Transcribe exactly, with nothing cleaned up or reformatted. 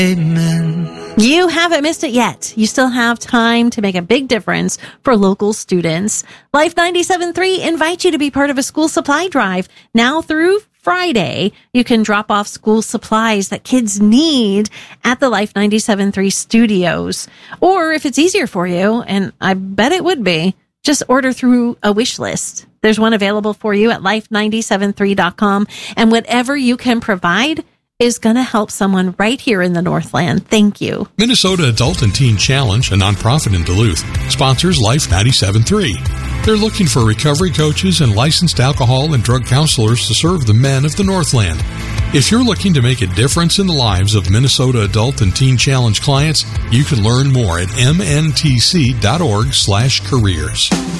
Amen. You haven't missed it yet. You still have time to make a big difference for local students. Life ninety-seven point three invites you to be part of a school supply drive. Now through Friday, you can drop off school supplies that kids need at the Life ninety-seven point three studios. Or if it's easier for you, and I bet it would be, just order through a wish list. There's one available for you at life nine seven three dot com. And whatever you can provide is going to help someone right here in the Northland. Thank you. Minnesota Adult and Teen Challenge, a nonprofit in Duluth, sponsors Life ninety-seven point three. They're looking for recovery coaches and licensed alcohol and drug counselors to serve the men of the Northland. If you're looking to make a difference in the lives of Minnesota Adult and Teen Challenge clients, you can learn more at m n t c dot org slash careers.